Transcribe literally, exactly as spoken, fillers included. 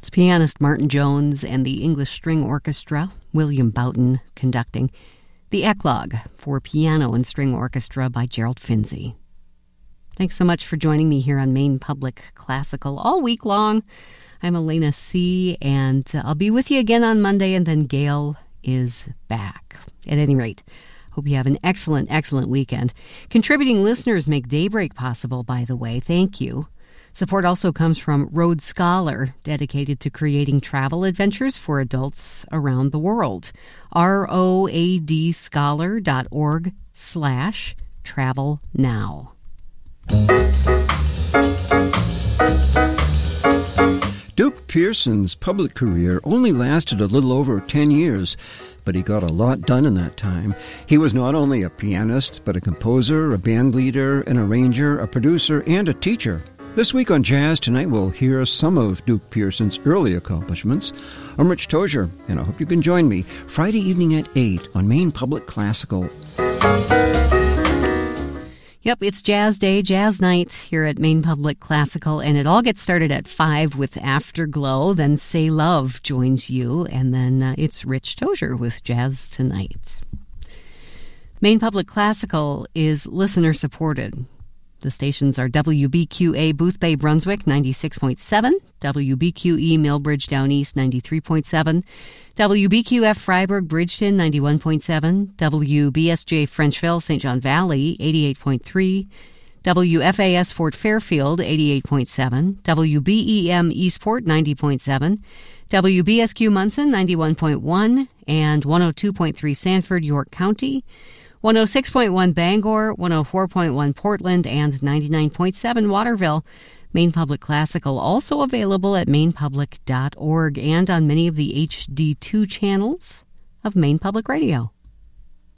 It's pianist Martin Jones and the English String Orchestra, William Boughton conducting. The Eclogue for piano and string orchestra by Gerald Finzi. Thanks so much for joining me here on Maine Public Classical all week long. I'm Elena C., and I'll be with you again on Monday, and then Gail is back. At any rate, hope you have an excellent, excellent weekend. Contributing listeners make Daybreak possible, by the way. Thank you. Support also comes from Road Scholar, dedicated to creating travel adventures for adults around the world. R O A D scholar dot org slash travel now. Duke Pearson's public career only lasted a little over ten years, but he got a lot done in that time. He was not only a pianist, but a composer, a band leader, an arranger, a producer, and a teacher. This week on Jazz Tonight, we'll hear some of Duke Pearson's early accomplishments. I'm Rich Tozier, and I hope you can join me Friday evening at eight on Maine Public Classical. Yep, it's Jazz Day, Jazz Night here at Maine Public Classical, and it all gets started at five with Afterglow. Then Say Love joins you, and then uh, it's Rich Tozier with Jazz Tonight. Maine Public Classical is listener-supported. The stations are W B Q A Boothbay, Brunswick, ninety-six point seven, W B Q E Millbridge Down East, ninety-three point seven, W B Q F Freiburg, Bridgeton, ninety-one point seven, W B S J Frenchville, Saint John Valley, eighty-eight point three, W F A S Fort Fairfield, eighty-eight point seven, W B E M Eastport, ninety point seven, W B S Q Munson, ninety-one point one, and one oh two point three Sanford, York County, one oh six point one Bangor, one oh four point one Portland, and ninety-nine point seven Waterville. Maine Public Classical also available at maine public dot org and on many of the H D two channels of Maine Public Radio.